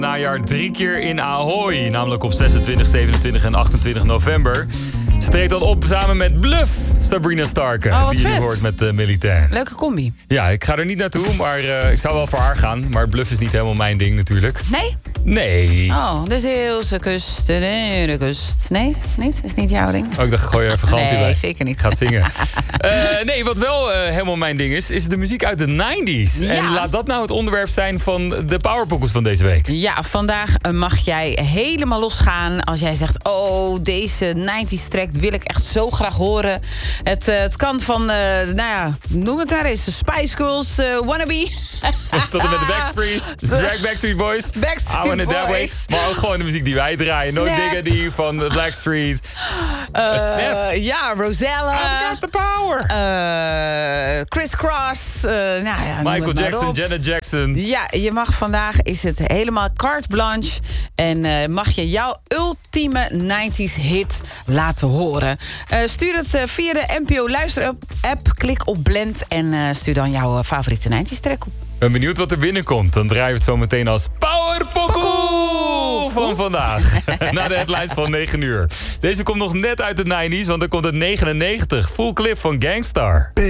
Najaar 3 keer in Ahoy. Namelijk op 26, 27 en 28 november. Ze treedt dan op samen met Bluff, Sabrina Starke. Oh, wat die je vet. hoort met de Militair. Leuke combi. Ja, ik ga er niet naartoe, maar ik zou wel voor haar gaan. Maar Bluff is niet helemaal mijn ding natuurlijk. Nee? Nee. Oh, de Zeeuwse kust, de kust. Nee, niet? Is niet jouw ding? Oh, ik dacht, gooi er even gampje bij. Nee, zeker niet. Gaat zingen. Nee, wat wel helemaal mijn ding is de muziek uit de 90s. Ja. En laat dat nou het onderwerp zijn van de Powerpockets van deze week. Ja, vandaag mag jij helemaal losgaan als jij zegt... oh, deze 90s track wil ik echt zo graag horen. Het kan van, nou ja, noem het maar eens. Spice Girls, Wannabe. Tot en met de Backstreet Boys. Backstreet I Want It That Way. Boys. Maar ook gewoon de muziek die wij draaien. No Snap. Diggity van The Blackstreet. Snap. Ja, Rosella. I've got the power. Criss Cross. Nou ja, noem Michael het maar Jackson, op. Janet Jackson. Ja, je mag vandaag, is het helemaal carte blanche. En mag je jouw ultieme 90s hit laten horen. Stuur het via de NPO Luister app. Klik op Blend en stuur dan jouw favoriete 90s track op. Ben benieuwd wat er binnenkomt. Dan draaien we het zo meteen als Powerpokoe van vandaag. Na de headlines van 9 uur. Deze komt nog net uit de 90s, want er komt het 99. Full clip van Gangstar.